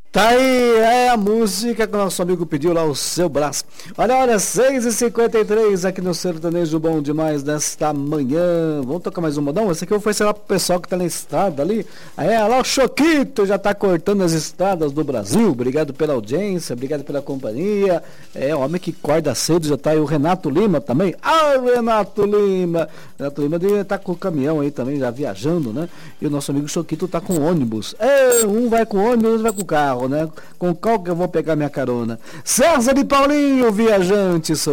Tá aí, é a música que o nosso amigo pediu lá, o Seu Brás. Olha, 6h53 aqui no Sertanejo Bom Demais desta manhã. Vamos tocar mais um modão? Esse aqui eu vou oferecer lá pro pessoal que tá na estrada ali. Lá o Choquito já tá cortando as estradas do Brasil. Obrigado pela audiência, obrigado pela companhia. O homem que acorda cedo, já tá aí o Renato Lima também. Renato Lima! Renato Lima tá com o caminhão aí também, já viajando, né? E o nosso amigo Choquito tá com ônibus. Um vai com ônibus, outro vai com carro, né? Com qual que eu vou pegar minha carona? César e Paulinho, viajante.